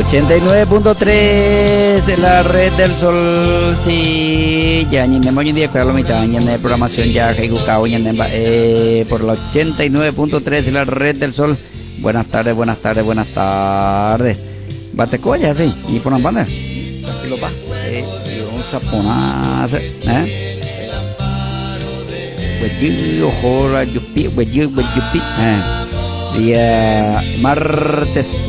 89.3 en la red del sol. Sí, ya ni me moño día con la mitad de programación ya que por la 89.3 en la red del sol. Buenas tardes, buenas tardes, buenas tardes. Bate colla, sí, y por una banda. Y lo pa, y un saponazo, día martes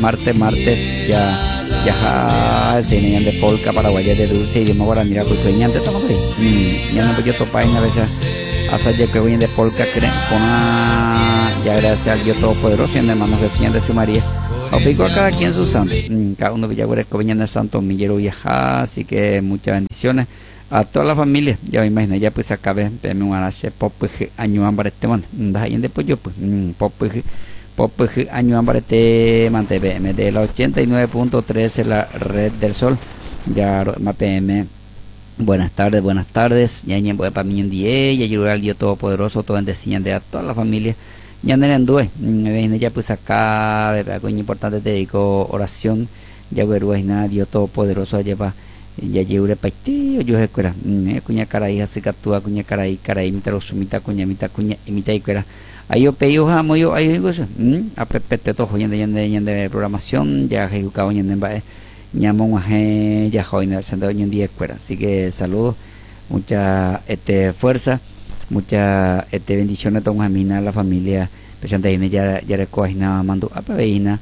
ya tenían de polka paraguaya de dulce y de guaraní la cuicueñante estamos ahí ya no puedo topar en a veces hasta ya que vienen de polka creen con ya gracias al Dios Todopoderoso y en hermanos del Señor de su María opico a cada quien su santo cada uno villaguaresco viñan de Santo Millero viaja así que muchas bendiciones a toda la familia. Ya me imagino ya pues acabé de un arache popuje año ambarete man da ahí después yo pues popuje año ambarete man TVM de la 89.3 en la red del sol ya PM. Buenas tardes ya ñen para mí en día ya ayudar al Dios Todopoderoso todo bendecían de a toda la familia ya no en due ya pues acá algo importante te dedico oración ya güeruina Dios Todopoderoso lleva ya lleure paiti yo escuela cuña caray así catúa cuña caray mita lo sumita cuña imita escuela ahí yo peido amo yo ahí digo eso a pepete todo de programación ya ejecutado en va ñamón ya joina sentado en día escuela así que saludos mucha fuerza mucha bendiciones a a mina la familia presente ya recogiendo mando a peina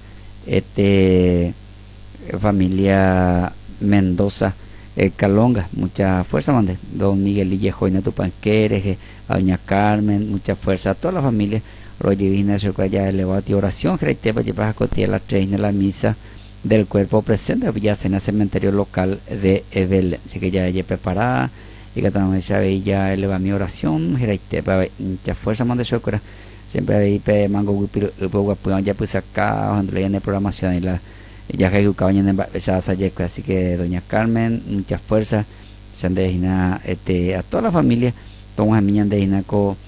familia Mendoza Calonga, mucha fuerza mande, don Miguel Lillejo y Neto Panqueres, a doña Carmen, mucha fuerza a toda la familia, Roger Ignacio ya elevado y oración, Greitepa lleva a cotidiar la treina la misa del cuerpo presente, ya en el cementerio local de Evel, así que ya preparada, y que también sabe ya eleva mi oración, Greitepa, mucha fuerza mande chocora, siempre ahí mango ya pues acá, cuando le de programación y la ya que educaban en así que doña Carmen mucha fuerza se han destinado a toda la familia todos a mí han destinado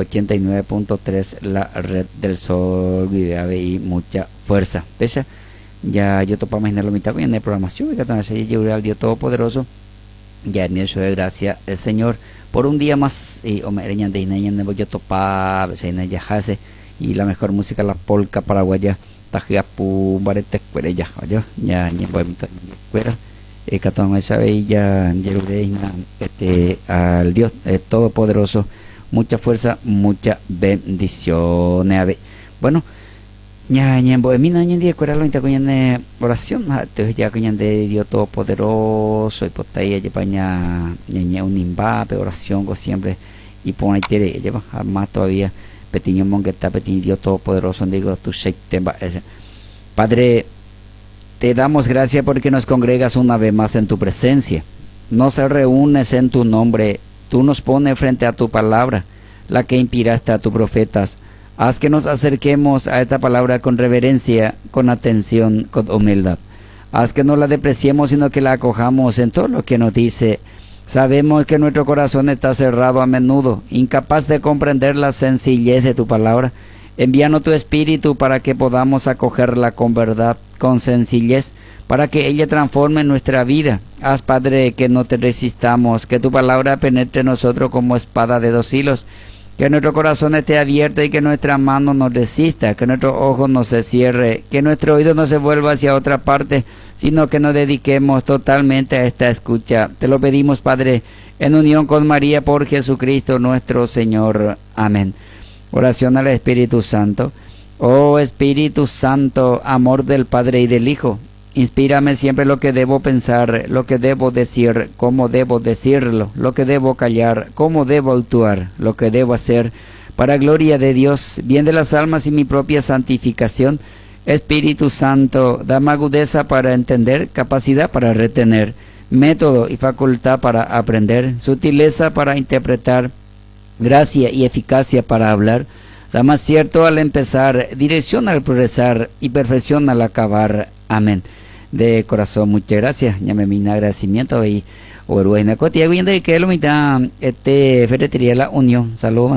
89.3 la red del sol y mucha fuerza pese ya yo topa imaginar lo mitad en la programación y que también se lleve al Dios Todopoderoso ya en eso es gracias el Señor por un día más y omereñan de inañan yo topa se inañajase y la mejor música la polka paraguaya tajiapu barete escuela ya ni voy escuela catón sabe ya llegureina al Dios Todopoderoso mucha fuerza mucha bendiciones bueno ya voy mina ni día escuela lo intacuñan oración entonces ya cuñan de Dios Todopoderoso y potaya llevaña ña un imbape oración go siempre y pone tere lleva más todavía petiño mongueta petiño Dios Todopoderoso digo tu Padre te damos gracias porque nos congregas una vez más en tu presencia nos reúnes en tu nombre tú nos pones frente a tu palabra la que inspiraste a tus profetas haz que nos acerquemos a esta palabra con reverencia con atención con humildad haz que no la despreciemos sino que la acojamos en todo lo que nos dice. Sabemos que nuestro corazón está cerrado a menudo, incapaz de comprender la sencillez de tu palabra. Envíanos tu espíritu para que podamos acogerla con verdad, con sencillez, para que ella transforme nuestra vida. Haz, Padre, que no te resistamos, que tu palabra penetre en nosotros como espada de dos filos, que nuestro corazón esté abierto y que nuestra mano nos resista, que nuestro ojo no se cierre, que nuestro oído no se vuelva hacia otra parte, sino que nos dediquemos totalmente a esta escucha. Te lo pedimos, Padre, en unión con María por Jesucristo nuestro Señor. Amén. Oración al Espíritu Santo. Oh Espíritu Santo, amor del Padre y del Hijo, inspírame siempre lo que debo pensar, lo que debo decir, cómo debo decirlo, lo que debo callar, cómo debo actuar, lo que debo hacer, para gloria de Dios, bien de las almas y mi propia santificación. Espíritu Santo, dame agudeza para entender, capacidad para retener, método y facultad para aprender, sutileza para interpretar, gracia y eficacia para hablar, dame acierto al empezar, dirección al progresar y perfección al acabar. Amén. De corazón, muchas gracias. Ya me mi agradecimiento y Oruena Cotia, bien de que lo mitad ferretería La Unión. Saludos.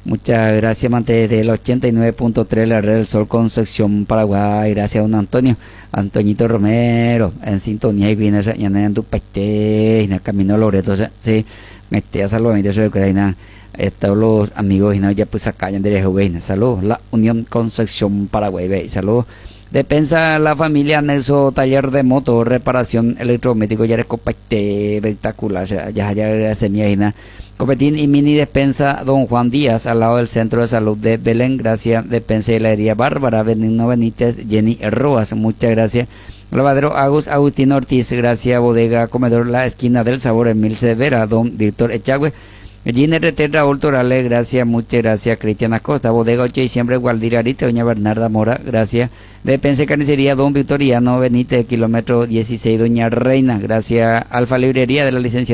Muchas gracias, Mante, del 89.3, la Red del Sol, Concepción, Paraguay. Gracias, don Antonio. Antoñito Romero, en sintonía y viene en tu paite, en el camino Loreto, sí, a saludos, de eso de Ucrania. Todos los amigos y no ya pues acá en de saludos, la Unión Concepción Paraguay, saludos. Despensa la familia Nelson, taller de moto, reparación electrométrico, ya es compacte, espectacular, ya semilla. Copetín y mini despensa Don Juan Díaz, al lado del Centro de Salud de Belén. Gracias, despensa y heladería Bárbara, Benigno Benítez, Jenny Roas, muchas gracias. Lavadero Agustín Ortiz, gracias. Bodega Comedor La Esquina del Sabor, Emil Severa, Don Víctor Echagüe. GNRT Raúl Torales, gracias, muchas gracias. Cristian Acosta, Bodega 8 de diciembre, Gualdir Arite, Doña Bernarda Mora, gracias. Despensa y carnicería Don Victoriano Benítez, kilómetro 16, Doña Reina, gracias. Alfa Librería de la licenciada